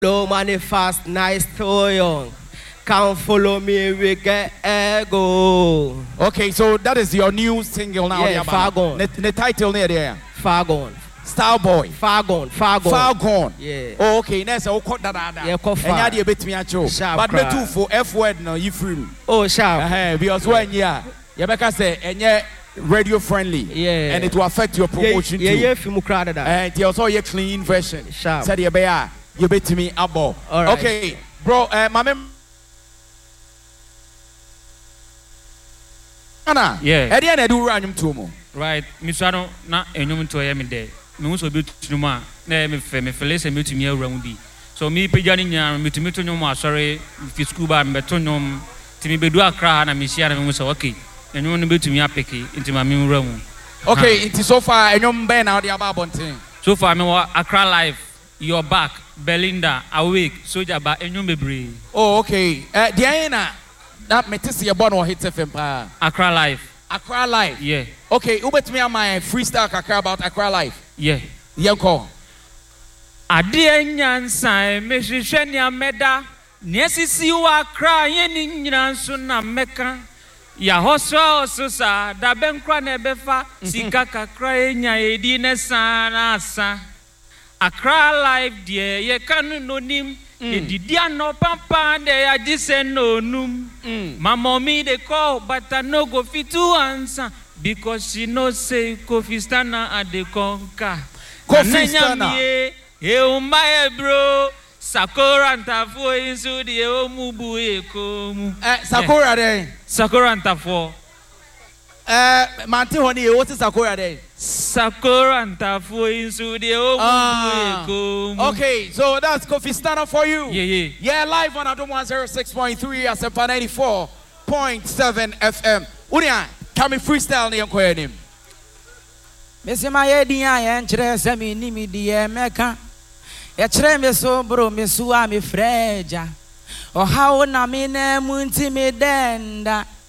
Low money fast, nice too young. Come follow me, we get ego. Okay, so that is your new single now. Yeah, Far Gone. The title near there. Far Gone. Style Boy. Far Gone. Far Gone. Far Gone. Yeah. Oh, okay, next I will cut that. Yeah, cut far. And you had a bit me at you. But me too for F word now, you free. Oh, sharp. Because when Rebecca say, and yeah, radio friendly. Yeah. And it will affect your promotion too. Yeah, film crowd that. And it's also a clean version. Sharp. Said you bet me abo. All right. Okay, bro, my mem. Anna. Yeah. At the end, I do run to mo. Right, Miss Rano, not a human to a day. Me also be to ma, me Felice and me around be. So me pejani and me to no sorry, if you scuba and betonum, to me be do a cry and Miss Yana was okay. And you want to be to me a picky into my new room. Okay, it is so far, and you're Ben out the about thing. So far, me wa Accra Live, your back, Belinda, awake, soldier back, and you may breathe. Oh, okay. Diana, that metis your born or hits FM. Accra Live. Accra Live. Yeah. Okay, who bet me on my freestyle Accra about Accra Live? Yeah. Yanko. Adeɛ nyansa mehwehwɛ nea mɛda nea sisi wɔ Accra yɛne nyina nso na mɛka yɛahɔsɔ so saa da bɛnkora na ɛbɛfa sika kakra ɛnya yɛdi ne saa na asa Accra Live deɛ yɛka no nonim yɛdidi anɔpampa de yɛagye sɛ nonum my mommy dey call but I no go fit to answer because she know say Kofi Stana at the conquer Kofi Stana. Umbaye bro, Sakura Ntafo insu di omubu ekomu. Sakura day. Sakura Ntafo. Manti honey, what is Sakura day? Sakura Ntafo insu di omubu ekomu. Okay, so that's Kofi Stana for you. Yeah. Yeah, live on Adom 106.3 at 94.7 FM. Unia, can we freestyle the young name? Messi my idea and Chres me nimi die meka. Ya chere me so bro me suwa me freja. O how na me ne munti me denda.